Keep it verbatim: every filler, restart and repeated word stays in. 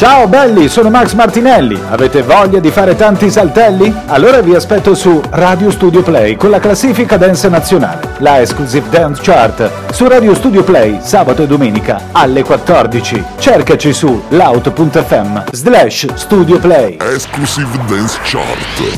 Ciao belli, sono Max Martinelli. Avete voglia di fare tanti saltelli? Allora vi aspetto su Radio Studio Play con la classifica dance nazionale, la Exclusive Dance Chart, su Radio Studio Play sabato e domenica alle quattordici. Cercaci su loud punto effe emme slash Studio Play. Exclusive Dance Chart.